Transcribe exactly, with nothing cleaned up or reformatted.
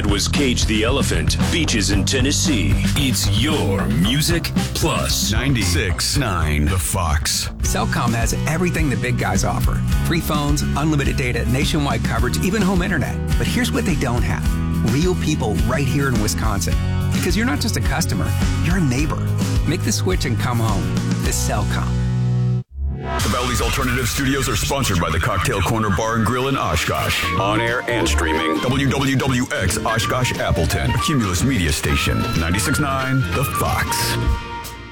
was Cage the Elephant, Beaches in Tennessee. It's your Music Plus. ninety-six point nine The Fox. Cellcom has everything the big guys offer. Free phones, unlimited data, nationwide coverage, even home internet. But here's what they don't have. Real people right here in Wisconsin. Because you're not just a customer, you're a neighbor. Make the switch and come home to Cellcom. The Valley's Alternative Studios are sponsored by the Cocktail Corner Bar and Grill in Oshkosh. On air and streaming. W W W X Oshkosh Appleton. Cumulus Media Station. ninety-six point nine The Fox.